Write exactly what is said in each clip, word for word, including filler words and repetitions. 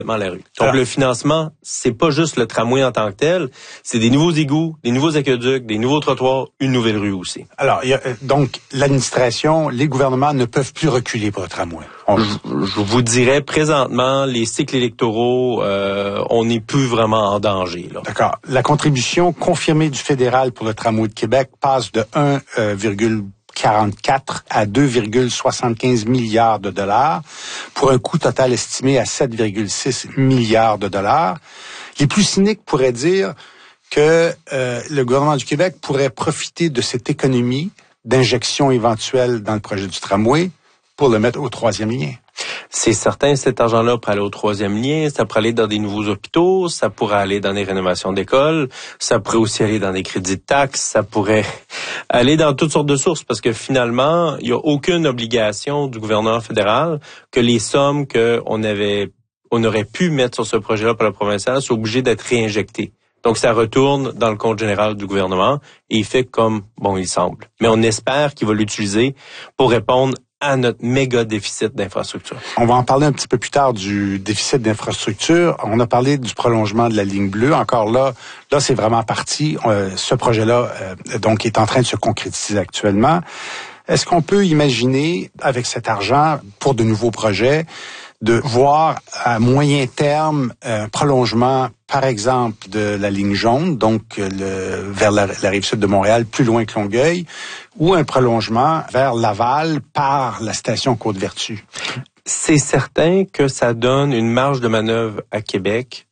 la rue. Donc, alors, le financement, c'est pas juste le tramway en tant que tel, c'est des nouveaux égouts, des nouveaux aqueducs, des nouveaux trottoirs, une nouvelle rue aussi. Alors, il y a, donc, l'administration, les gouvernements ne peuvent plus reculer pour le tramway. On... Je, je vous dirais, présentement, les cycles électoraux, euh, on n'est plus vraiment en danger, là. D'accord. La contribution confirmée du fédéral pour le tramway de Québec passe de un virgule quarante-quatre à deux virgule soixante-quinze milliards de dollars pour un coût total estimé à sept virgule six milliards de dollars. Les plus cyniques pourraient dire que euh, le gouvernement du Québec pourrait profiter de cette économie d'injection éventuelle dans le projet du tramway pour le mettre au troisième lien. C'est certain, cet argent-là pourrait aller au troisième lien, ça pourrait aller dans des nouveaux hôpitaux, ça pourrait aller dans des rénovations d'écoles, ça pourrait aussi aller dans des crédits de taxes, ça pourrait aller dans toutes sortes de sources, parce que finalement, il n'y a aucune obligation du gouvernement fédéral que les sommes qu'on avait, on aurait pu mettre sur ce projet-là pour le provincial soient obligées d'être réinjectées. Donc, ça retourne dans le compte général du gouvernement et il fait comme, bon, il semble. Mais on espère qu'il va l'utiliser pour répondre à notre méga déficit d'infrastructure. On va en parler un petit peu plus tard du déficit d'infrastructure. On a parlé du prolongement de la ligne bleue. Encore là, là c'est vraiment parti. Euh, ce projet-là, euh, donc, est en train de se concrétiser actuellement. Est-ce qu'on peut imaginer, avec cet argent, pour de nouveaux projets, de voir à moyen terme un prolongement, par exemple, de la ligne jaune, donc le, vers la, la rive sud de Montréal, plus loin que Longueuil, ou un prolongement vers Laval par la station Côte-Vertu? C'est certain que ça donne une marge de manœuvre à Québec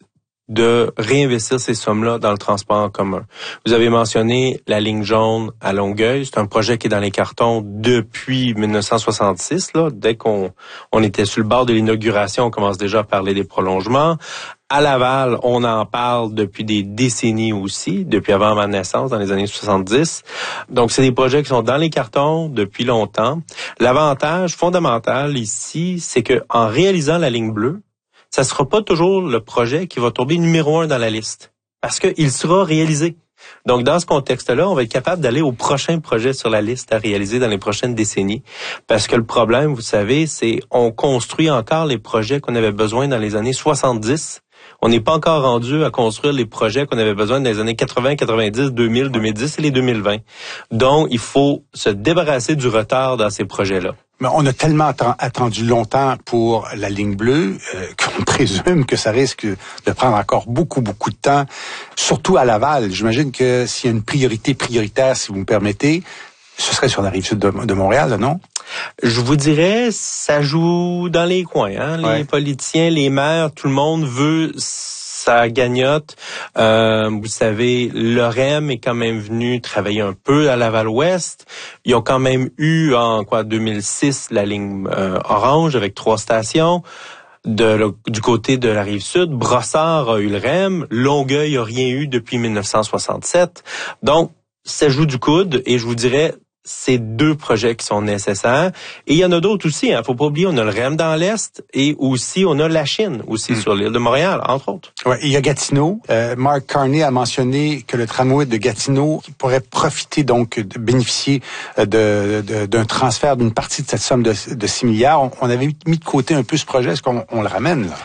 de réinvestir ces sommes-là dans le transport en commun. Vous avez mentionné la ligne jaune à Longueuil. C'est un projet qui est dans les cartons depuis dix-neuf cent soixante-six. Là, dès qu'on on était sur le bord de l'inauguration, on commence déjà à parler des prolongements. À Laval, on en parle depuis des décennies aussi, depuis avant ma naissance, dans les années soixante-dix. Donc, c'est des projets qui sont dans les cartons depuis longtemps. L'avantage fondamental ici, c'est que en réalisant la ligne bleue, ça sera pas toujours le projet qui va tomber numéro un dans la liste, parce qu'il sera réalisé. Donc, dans ce contexte-là, on va être capable d'aller au prochain projet sur la liste à réaliser dans les prochaines décennies. Parce que le problème, vous savez, c'est on construit encore les projets qu'on avait besoin dans les années soixante-dix. On n'est pas encore rendu à construire les projets qu'on avait besoin dans les années quatre-vingts, quatre-vingt-dix, deux mille, deux mille dix et les deux mille vingt. Donc, il faut se débarrasser du retard dans ces projets-là. Mais on a tellement attendu longtemps pour la ligne bleue euh, qu'on présume que ça risque de prendre encore beaucoup, beaucoup de temps, surtout à Laval. J'imagine que s'il y a une priorité prioritaire, si vous me permettez, ce serait sur la rive sud de, de Montréal, là, non? Je vous dirais, ça joue dans les coins. Hein? Les ouais. politiciens, les maires, tout le monde veut sa gagnotte. Euh, vous savez, l'O R E M est quand même venu travailler un peu à Laval-Ouest. Ils ont quand même eu, en quoi, deux mille six, la ligne euh, orange avec trois stations. De, le, du côté de la Rive-Sud, Brossard a eu le R E M. Longueuil a rien eu depuis dix-neuf cent soixante-sept. Donc, ça joue du coude et je vous dirais, c'est deux projets qui sont nécessaires. Et il y en a d'autres aussi. Hein. Faut pas oublier, on a le R E M dans l'Est et aussi on a la Chine aussi mmh. sur l'île de Montréal, entre autres. Ouais, il y a Gatineau. Euh, Mark Carney a mentionné que le tramway de Gatineau pourrait profiter donc de bénéficier de, de, d'un transfert d'une partie de cette somme de, de six milliards. On, on avait mis de côté un peu ce projet. Est-ce qu'on on le ramène là?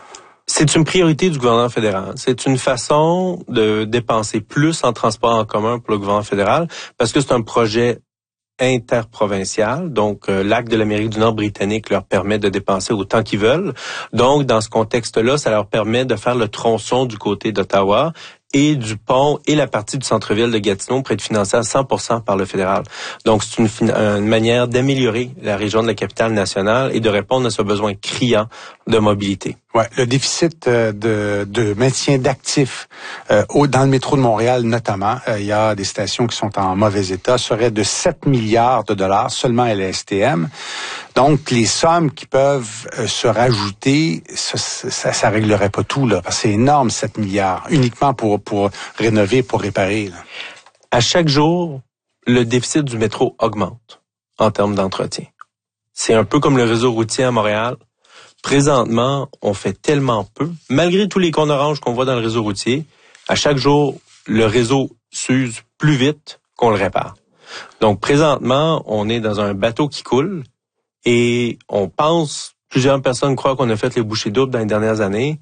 C'est une priorité du gouvernement fédéral. C'est une façon de dépenser plus en transport en commun pour le gouvernement fédéral parce que c'est un projet interprovincial. Donc, euh, l'acte de l'Amérique du Nord britannique leur permet de dépenser autant qu'ils veulent. Donc, dans ce contexte-là, ça leur permet de faire le tronçon du côté d'Ottawa et du pont et la partie du centre-ville de Gatineau pourrait être financée à cent pour cent par le fédéral. Donc, c'est une, une manière d'améliorer la région de la capitale nationale et de répondre à ce besoin criant de mobilité. Ouais, le déficit euh, de, de maintien d'actifs euh, au, dans le métro de Montréal notamment, euh, il y a des stations qui sont en mauvais état, serait de sept milliards de dollars seulement à la S T M. Donc, les sommes qui peuvent euh, se rajouter, ça, ça, ça réglerait pas tout, là, parce que c'est énorme, sept milliards, uniquement pour, pour rénover, pour réparer. Là. À chaque jour, le déficit du métro augmente en termes d'entretien. C'est un peu comme le réseau routier à Montréal. Présentement, on fait tellement peu, malgré tous les cônes oranges qu'on voit dans le réseau routier, à chaque jour, le réseau s'use plus vite qu'on le répare. Donc, présentement, on est dans un bateau qui coule et on pense, plusieurs personnes croient qu'on a fait les bouchées doubles dans les dernières années.